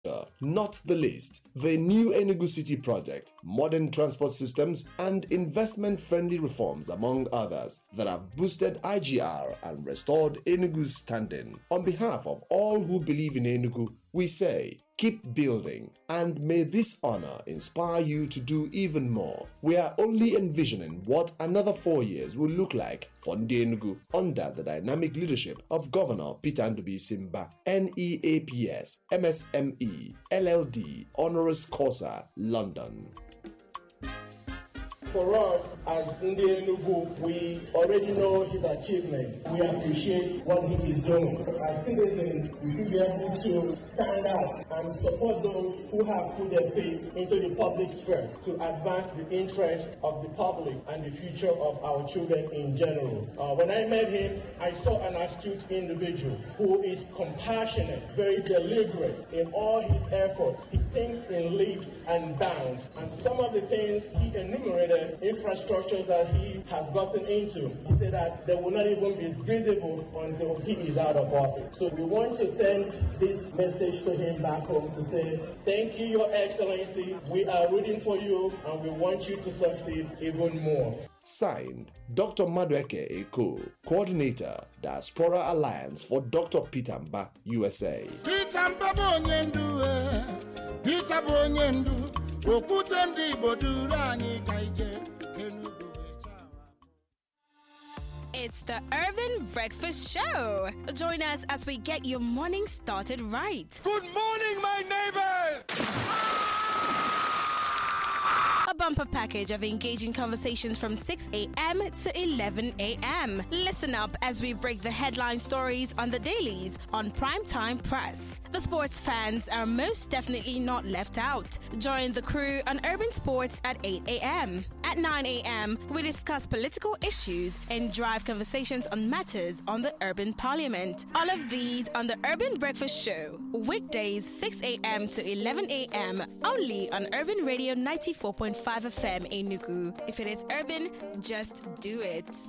Not the least, the new Enugu City project, modern transport systems, and investment-friendly reforms, among others, that have boosted IGR and restored Enugu's standing. On behalf of all who believe in Enugu, we say, keep building, and may this honor inspire you to do even more. We are only envisioning what another 4 years will look like for Ndi Enugu under the dynamic leadership of Governor Peter Ndubi Simba, NEAPS, MSME, LLD, Honoris Causa, London. For us, as Ndi Enugu, we already know his achievements. We appreciate what he is doing. As citizens, we should be able to stand up and support those who have put their faith into the public sphere to advance the interest of the public and the future of our children in general. When I met him, I saw an astute individual who is compassionate, very deliberate in all his efforts. He thinks in leaps and bounds. And some of the things he enumerated, infrastructures that he has gotten into, he said that they will not even be visible until he is out of office. So we want to send this message to him back home to say, thank you, Your Excellency. We are rooting for you and we want you to succeed even more. Signed, Dr. Madueke Eko, Coordinator, Diaspora Alliance for Dr. Peter Mba, USA. Peter Mba Bonyendu, Peter Bonyendu, Okutendi Bodurani Kaije. It's the Urban Breakfast Show. Join us as we get your morning started right. Good morning, my neighbors! A bumper package of engaging conversations from 6 a.m. to 11 a.m. Listen up as we break the headline stories on the dailies on Primetime Press. The sports fans are most definitely not left out. Join the crew on Urban Sports at 8 a.m. At 9 a.m., we discuss political issues and drive conversations on matters on the Urban Parliament. All of these on the Urban Breakfast Show. Weekdays 6 a.m. to 11 a.m. only on Urban Radio 94.5 FM Enugu. If it is urban, just do it.